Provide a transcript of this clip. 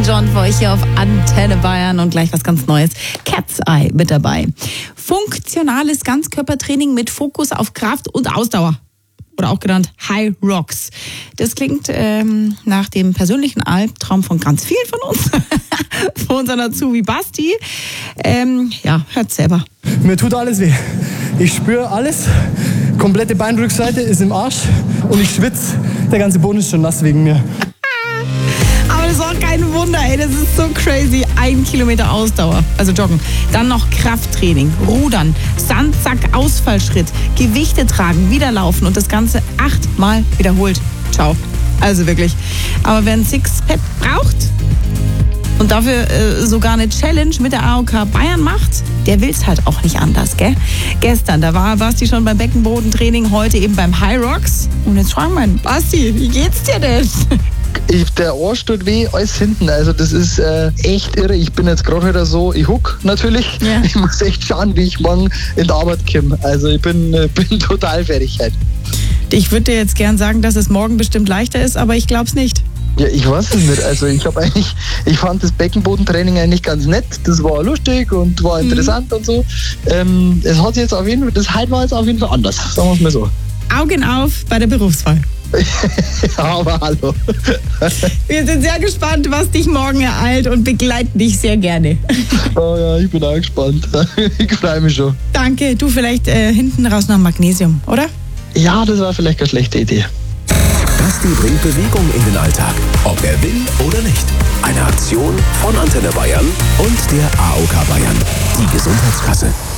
John für euch hier auf Antenne Bayern und gleich was ganz Neues. Cat's Eye mit dabei. Funktionales Ganzkörpertraining mit Fokus auf Kraft und Ausdauer. Oder auch genannt High Rocks. Das klingt nach dem persönlichen Albtraum von ganz vielen von uns. Von unserem Azubi Basti. Hört selber. Mir tut alles weh. Ich spüre alles. Komplette Beinrückseite ist im Arsch und ich schwitze. Der ganze Boden ist schon nass wegen mir. Aber das ist auch kein Wunder, ey. Das ist so crazy. 1 Kilometer Ausdauer, also joggen. Dann noch Krafttraining, Rudern, Sandsack, Ausfallschritt, Gewichte tragen, wieder laufen und das Ganze 8-mal wiederholt. Ciao. Also wirklich. Aber wer ein Sixpack braucht und dafür sogar eine Challenge mit der AOK Bayern macht, der will's halt auch nicht anders, gell? Gestern, da war Basti schon beim Beckenbodentraining, heute eben beim High Rocks. Und jetzt fragen wir ihn, Basti, wie geht's dir denn? Der Arsch tut weh, alles hinten. Also das ist echt irre. Ich bin jetzt gerade wieder so, ich huck natürlich. Ja. Ich muss echt schauen, wie ich morgen in die Arbeit komme. Also ich bin total fertig halt. Ich würde dir jetzt gern sagen, dass es morgen bestimmt leichter ist, aber ich glaub's nicht. Ja, ich weiß es nicht. Also ich fand das Beckenbodentraining eigentlich ganz nett. Das war lustig und war interessant und so. Es hat jetzt auf jeden Fall, das heute war jetzt auf jeden Fall anders, sagen wir es mal so. Augen auf bei der Berufswahl. Ja, aber hallo. Wir sind sehr gespannt, was dich morgen ereilt und begleiten dich sehr gerne. Oh ja, ich bin auch gespannt. Ich freue mich schon. Danke. Du vielleicht hinten raus noch Magnesium, oder? Ja, das war vielleicht keine schlechte Idee. Basti bringt Bewegung in den Alltag, ob er will oder nicht. Eine Aktion von Antenne Bayern und der AOK Bayern, die Gesundheitskasse.